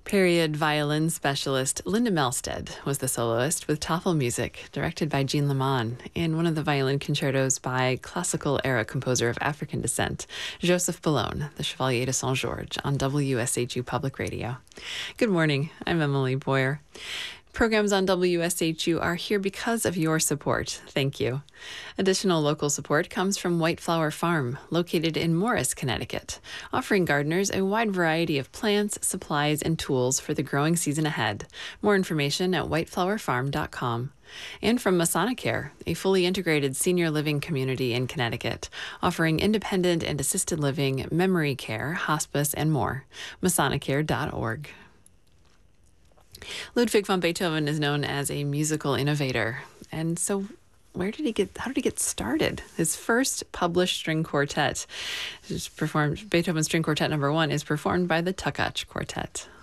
Period violin specialist Linda Melstead was the soloist with Toffel music, directed by Jean Leman, in one of the violin concertos by classical-era composer of African descent, Joseph Boulogne, the Chevalier de Saint-Georges, on WSHU Public Radio. Good morning, I'm Emily Boyer. Programs on WSHU are here because of your support. Thank you. Additional local support comes from White Flower Farm, located in Morris, Connecticut, offering gardeners a wide variety of plants, supplies, and tools for the growing season ahead. More information at whiteflowerfarm.com. And from Masonacare, a fully integrated senior living community in Connecticut, offering independent and assisted living, memory care, hospice, and more. Masonacare.org. Ludwig van Beethoven is known as a musical innovator. And so how did he get started? His first published string quartet, Beethoven String Quartet No. 1, is performed by the Tuckaץch Quartet.